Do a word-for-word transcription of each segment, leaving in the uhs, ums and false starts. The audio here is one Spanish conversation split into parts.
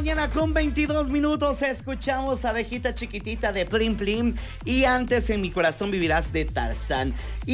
mañana con veintidós minutos escuchamos Abejita Chiquitita de Plim Plim y Antes en mi corazón vivirás de Tarzán.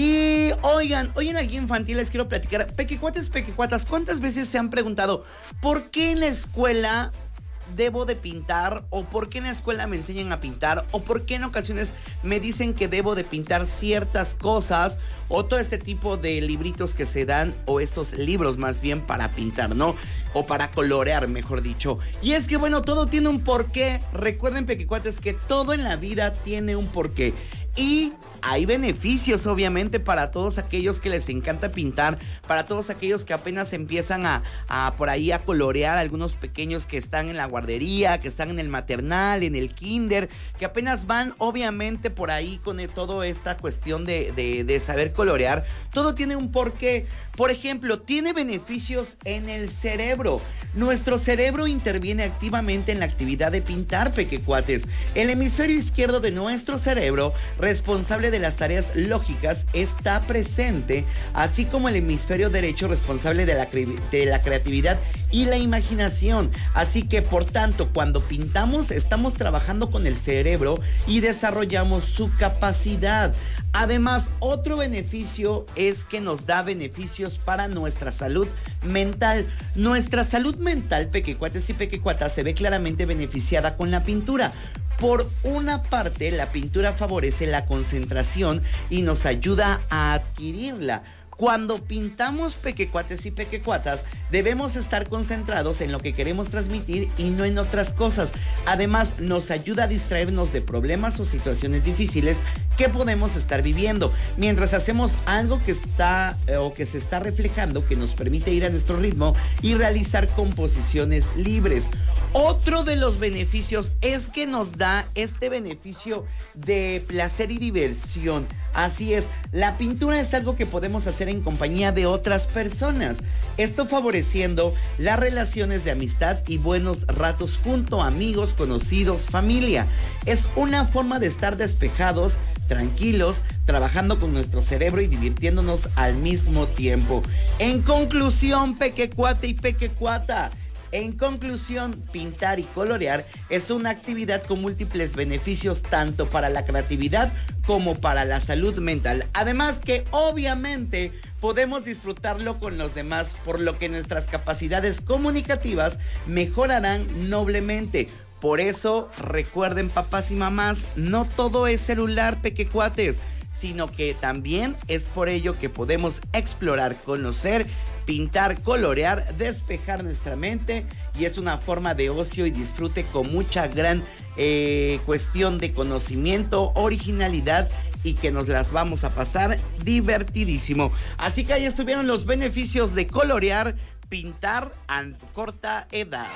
Y oigan, hoy en la guía infantil les quiero platicar, pequecuates, pequecuatas, ¿cuántas veces se han preguntado por qué en la escuela debo de pintar? ¿O por qué en la escuela me enseñan a pintar? ¿O por qué en ocasiones me dicen que debo de pintar ciertas cosas? O todo este tipo de libritos que se dan, o estos libros más bien para pintar, ¿no? O para colorear, mejor dicho. Y es que bueno, todo tiene un porqué. Recuerden, pequecuates, que todo en la vida tiene un porqué. Y hay beneficios, obviamente, para todos aquellos que les encanta pintar, para todos aquellos que apenas empiezan a, a por ahí a colorear, algunos pequeños que están en la guardería, que están en el maternal, en el kinder, que apenas van, obviamente, por ahí con toda esta cuestión de, de, de saber colorear. Todo tiene un porqué. Por ejemplo, tiene beneficios en el cerebro. Nuestro cerebro interviene activamente en la actividad de pintar, pequecuates. El hemisferio izquierdo de nuestro cerebro, responsable de las tareas lógicas, está presente, así como el hemisferio derecho, responsable de la, cre- de la creatividad y la imaginación. Así que, por tanto, cuando pintamos, estamos trabajando con el cerebro y desarrollamos su capacidad. Además, otro beneficio es que nos da beneficios para nuestra salud mental. Nuestra salud mental, pequecuates y pequecuatas, se ve claramente beneficiada con la pintura. Por una parte, la pintura favorece la concentración y nos ayuda a adquirirla. Cuando pintamos, pequecuates y pequecuatas, debemos estar concentrados en lo que queremos transmitir y no en otras cosas. Además, nos ayuda a distraernos de problemas o situaciones difíciles que podemos estar viviendo, mientras hacemos algo que está eh, o que se está reflejando, que nos permite ir a nuestro ritmo y realizar composiciones libres. Otro de los beneficios es que nos da este beneficio de placer y diversión. Así es, la pintura es algo que podemos hacer en compañía de otras personas, esto favoreciendo las relaciones de amistad y buenos ratos junto a amigos, conocidos, familia. Es una forma de estar despejados, tranquilos, trabajando con nuestro cerebro y divirtiéndonos al mismo tiempo. En conclusión, pequecuate y pequecuata, En conclusión, pintar y colorear es una actividad con múltiples beneficios tanto para la creatividad como para la salud mental. Además que obviamente podemos disfrutarlo con los demás, por lo que nuestras capacidades comunicativas mejorarán noblemente. Por eso, recuerden, papás y mamás, no todo es celular, pequecuates, sino que también es por ello que podemos explorar, conocer, pintar, colorear, despejar nuestra mente, y es una forma de ocio y disfrute con mucha gran eh, cuestión de conocimiento, originalidad, y que nos las vamos a pasar divertidísimo. Así que ahí estuvieron los beneficios de colorear, pintar a corta edad.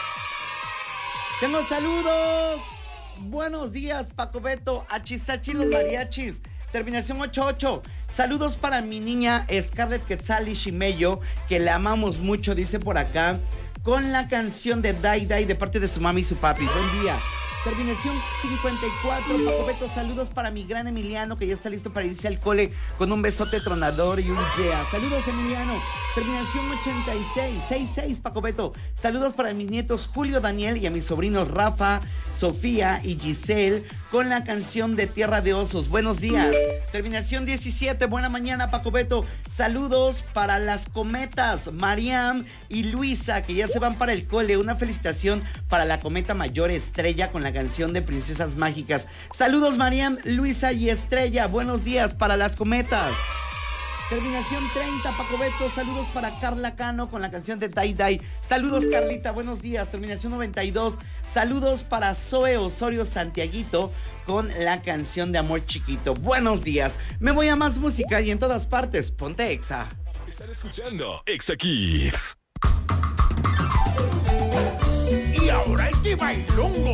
Tengo saludos. Buenos días, Paco Beto, Achisachi los mariachis. Terminación ochenta y ocho. Saludos para mi niña Scarlett Quetzal y Shimeyo, que le amamos mucho, dice por acá, con la canción de Dai Dai de parte de su mami y su papi. Buen día. Terminación cincuenta y cuatro. Paco Beto, saludos para mi gran Emiliano, que ya está listo para irse al cole con un besote tronador y un yeah. Saludos, Emiliano. Terminación ochenta y seis. sesenta y seis, Paco Beto. Saludos para mis nietos Julio, Daniel y a mis sobrinos Rafa, Sofía y Giselle con la canción de Tierra de Osos. Buenos días. Terminación diecisiete. Buena mañana, Paco Beto. Saludos para las cometas Mariam y Luisa, que ya se van para el cole. Una felicitación para la cometa mayor Estrella con la canción de Princesas Mágicas. Saludos, Mariam, Luisa y Estrella. Buenos días para las cometas. Terminación treinta, Paco Beto. Saludos para Carla Cano con la canción de Dai Dai. Saludos, Carlita, buenos días. Terminación noventa y dos. Saludos para Zoe Osorio Santiaguito con la canción de Amor Chiquito. Buenos días. Me voy a más música y en todas partes, ponte Exa. Están escuchando Exa Kids. Y ahora el de bailongo.